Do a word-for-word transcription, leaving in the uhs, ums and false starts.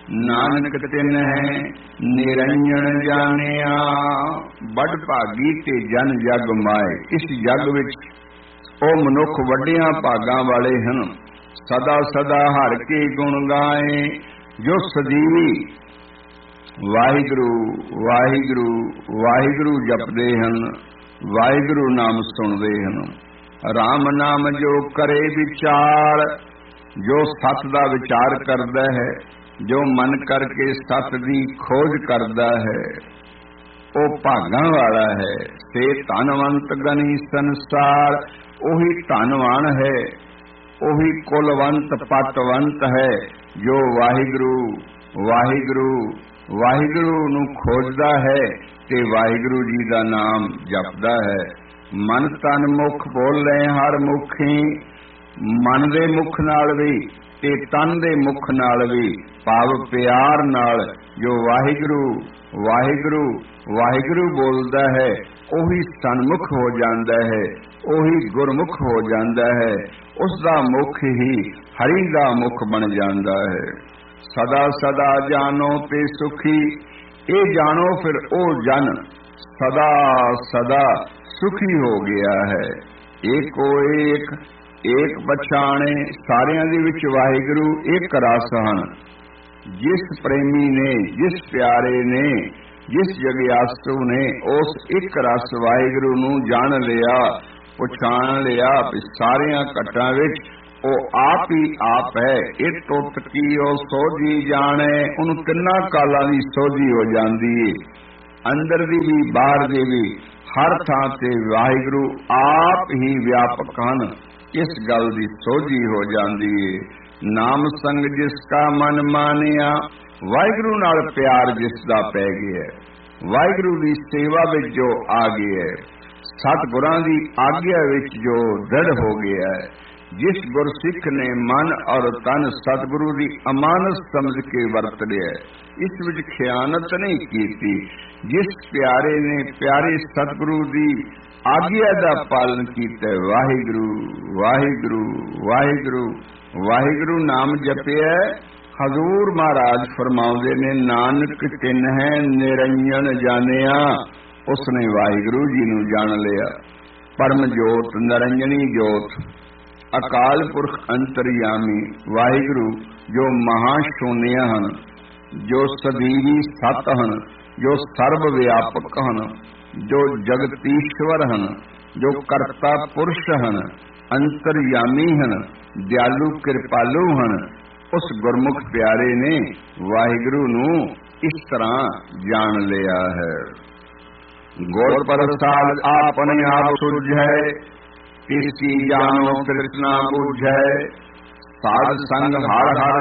नानक तिन है निरंजन जानिया। बड़ भागी ते जन जग माए। इस जग विच ओ मनुख वड्डियां भागां वाले हन। सदा सदा हर के गुण गाए। जो सजीवी वाहिगुरु वाहिगुरु वाहिगुरु जपदे हन, वाहिगुरु नाम सुनदे हन। राम नाम जो करे विचार। जो सत दा विचार करदा है, जो मन करके सत दी खोज करदा है, ओ भागां वाला है। ते धनवंत गनी संसार। ओही धनवान है, ओही कुलवंत पटवंत है, जो वाहिगुरु वाहिगुरु वाहिगुरु नूं खोजदा है ते वाहिगुरु जी दा नाम जपदा है। मन तन मुख बोले हर मुखी। मन दे मुख नाल भी ते तन दे मुख नाल भी, भाव प्यार नाल जो वाहिगुरु वाहिगुरु वाहिगुरु बोलदा है, ओही सन्मुख हो जांदा है, ओही गुरमुख हो जांदा है। उसदा मुख ही हरि दा मुख बन जांदा है। सदा सदा जानो ते सुखी। ये जानो फिर ओ जन सदा सदा सुखी हो गया है। एको एक एक पछाणे। सारियां दे विच वाहिगुरु एक रस हन। जिस प्रेमी ने, जिस प्यारे ने, जिस जगियासु ने उस एक रस वाहिगुरु नूं जान लिया, पछाण लिया। सारियां घटां विच ओ आप ही आप है। ਇਹ ਟੁੱਟ ਕੀ ਉਹ ਸੋਝੀ ਜਾਣੇ। ਉਹਨੂੰ ਤਿੰਨਾਂ ਕਾਲਾਂ ਦੀ ਸੋਝੀ ਹੋ ਜਾਂਦੀ ਏ, ਅੰਦਰ ਦੀ ਵੀ ਬਾਹਰ ਦੀ ਵੀ। ਹਰ ਥਾਂ ਤੇ ਵਾਹਿਗੁਰੂ ਆਪ ਹੀ ਵਿਆਪਕ ਹਨ। ਇਸ ਗੱਲ ਦੀ ਸੋਝੀ ਹੋ ਜਾਂਦੀ ਏ। ਨਾਮ ਸੰਗ ਜਿਸ ਕਾ ਮਨ ਮਾਨਿਆ। ਵਾਹਿਗੁਰੂ ਨਾਲ ਪਿਆਰ ਜਿਸ ਦਾ ਪੈ ਗਿਆ, ਵਾਹਿਗੁਰੂ ਦੀ ਸੇਵਾ ਵਿੱਚ ਜੋ ਆ ਗਿਆ, ਸਤਿਗੁਰਾਂ ਦੀ ਆਗਿਆ ਵਿੱਚ ਜੋ ਦ੍ਰਿੜ ਹੋ ਗਿਆ ਹੈ। जिस गुरसिख ने मन और तन सतगुरु की अमानत समझ के वरत लिया, इस विच खयानत नहीं की। जिस प्यारे ने प्यारे सतगुरु की आज्ञा का पालन किया, वाहिगुरु वाहिगुरु वाहिगुरु वाहिगुरु नाम जपिया। हजूर महाराज फरमाउंदे ने, नानक तिन है निरंजन जानिया। उसने वाहिगुरु जी नूं जान लिया। परम जोत निरंजनी जोत, अकाल पुरख अंतरयामी वाहिगुरु जो महाशून्य हन, जो सदीवी सत हन, जो सर्व व्यापक हन, जो जगतीश्वर हन, जो करता पुरुष हन, अंतरयामी हन, दयालु कृपालु हन। उस गुरमुख प्यारे ने वाहिगुरु नूं इस तरह जान लिया है। गुर प्रसाद आपने आप सुझै। किसी जानो कृष्णा बुझै। साध संग हर हर